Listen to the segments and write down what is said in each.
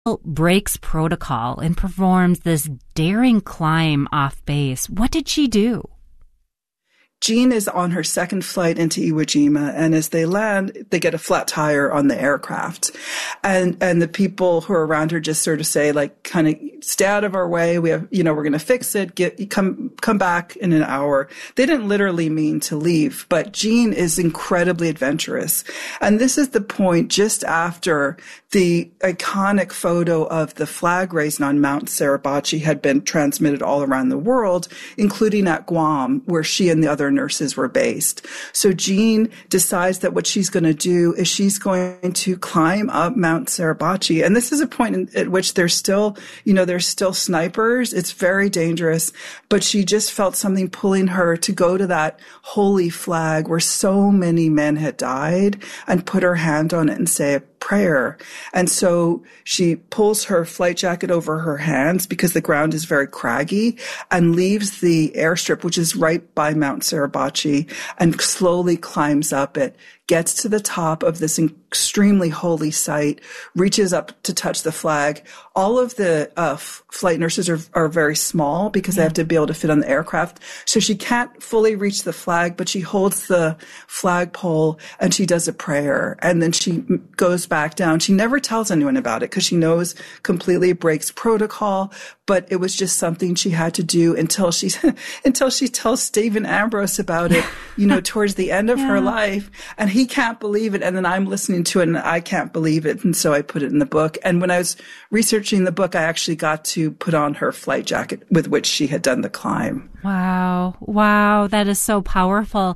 breaks protocol and performs this daring climb off base. What did she do? Jean is on her second flight into Iwo Jima, and as they land, they get a flat tire on the aircraft. And the people who are around her just sort of say, like, kind of, stay out of our way. We have, we're going to fix it. Come back in an hour. They didn't literally mean to leave, but Jean is incredibly adventurous. And this is the point just after the iconic photo of the flag raising on Mount Suribachi had been transmitted all around the world, including at Guam, where she and the other nurses were based. So Jean decides that what she's going to do is she's going to climb up Mount Suribachi. And this is a point at which there's still snipers. It's very dangerous. But she just felt something pulling her to go to that holy flag where so many men had died and put her hand on it and say a prayer. And so she pulls her flight jacket over her hands because the ground is very craggy, and leaves the airstrip, which is right by Mount Suribachi, and slowly climbs up it, gets to the top of this extremely holy site, reaches up to touch the flag. All of the flight nurses are very small because they have to be able to fit on the aircraft. So she can't fully reach the flag, but she holds the flagpole and she does a prayer. And then she goes back down. She never tells anyone about it because she knows completely breaks protocol, but it was just something she had to do until she tells Stephen Ambrose about it, towards the end of her life. And he can't believe it. And then I'm listening to it and I can't believe it. And so I put it in the book. And when I was researching the book, I actually got to put on her flight jacket with which she had done the climb. Wow. That is so powerful.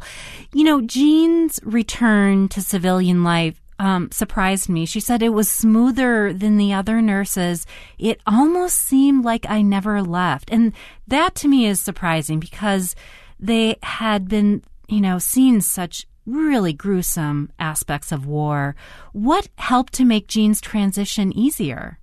Jean's return to civilian life surprised me. She said it was smoother than the other nurses. It almost seemed like I never left. And that to me is surprising because they had been, seeing such really gruesome aspects of war. What helped to make Jean's transition easier?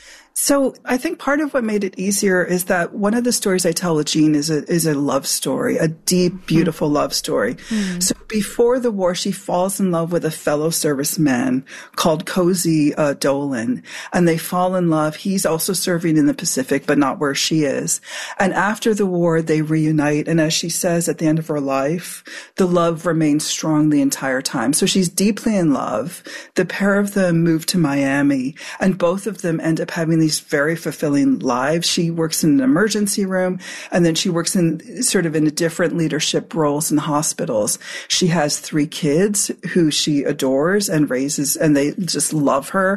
So I think part of what made it easier is that one of the stories I tell with Jean is a love story, a deep, beautiful love story. So before the war, she falls in love with a fellow serviceman called Cozy Dolan, and they fall in love. He's also serving in the Pacific, but not where she is. And after the war, they reunite. And as she says at the end of her life, the love remains strong the entire time. So she's deeply in love. The pair of them move to Miami, and both of them end up having these very fulfilling lives. She works in an emergency room, and then she works in different leadership roles in hospitals. She has 3 kids who she adores and raises, and they just love her.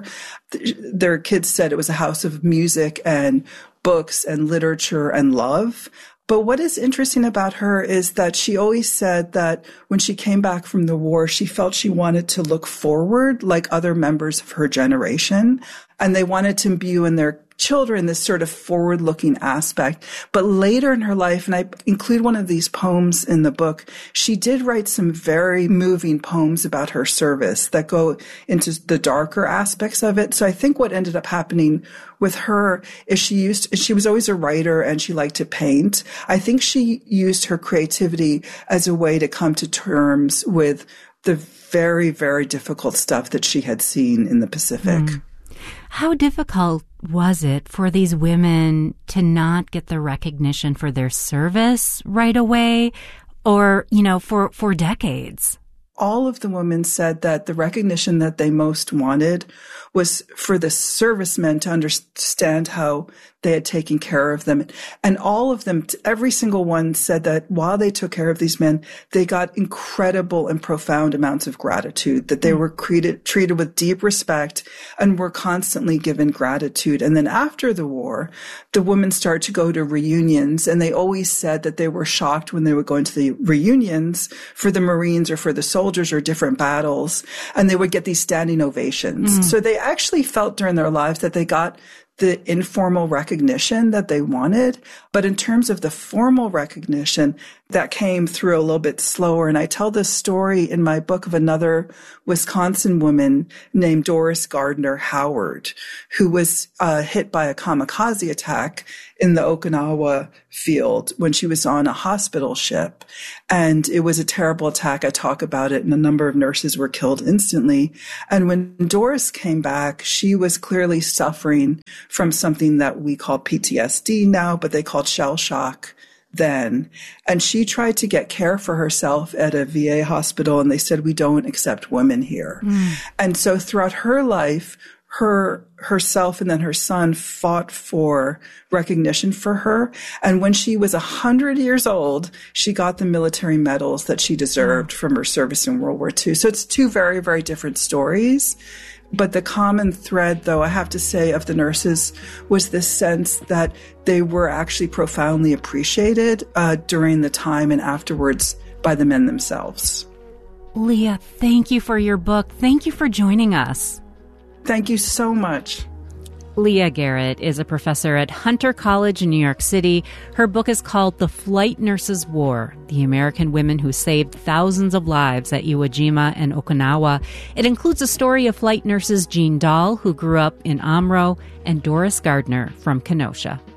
Their kids said it was a house of music and books and literature and love. But what is interesting about her is that she always said that when she came back from the war, she felt she wanted to look forward like other members of her generation. And they wanted to imbue in their children this sort of forward-looking aspect. But later in her life, and I include one of these poems in the book, she did write some very moving poems about her service that go into the darker aspects of it. So I think what ended up happening with her is she was always a writer and she liked to paint. I think she used her creativity as a way to come to terms with the very, very difficult stuff that she had seen in the Pacific. How difficult was it for these women to not get the recognition for their service right away or, for decades? All of the women said that the recognition that they most wanted was for the servicemen to understand how they had taken care of them. And all of them, every single one said that while they took care of these men, they got incredible and profound amounts of gratitude, that they were treated with deep respect and were constantly given gratitude. And then after the war, the women started to go to reunions, and they always said that they were shocked when they would go into the reunions for the Marines or for the soldiers or different battles, and they would get these standing ovations. So they actually felt during their lives that they got the informal recognition that they wanted. But in terms of the formal recognition, that came through a little bit slower. And I tell this story in my book of another Wisconsin woman named Doris Gardner Howard, who was hit by a kamikaze attack in the Okinawa field when she was on a hospital ship. And it was a terrible attack. I talk about it, and a number of nurses were killed instantly. And when Doris came back, she was clearly suffering from something that we call PTSD now, but they called shell shock then. And she tried to get care for herself at a VA hospital, and they said, we don't accept women here. And so throughout her life, herself and then her son fought for recognition for her. And when she was 100 years old, she got the military medals that she deserved from her service in World War II. So it's two very, very different stories. But the common thread, though, I have to say, of the nurses was this sense that they were actually profoundly appreciated during the time and afterwards by the men themselves. Leah, thank you for your book. Thank you for joining us. Thank you so much. Leah Garrett is a professor at Hunter College in New York City. Her book is called The Flight Nurses' War, The American Women Who Saved Thousands of Lives at Iwo Jima and Okinawa. It includes a story of flight nurses Jean Dahl, who grew up in Amro, and Doris Gardner from Kenosha.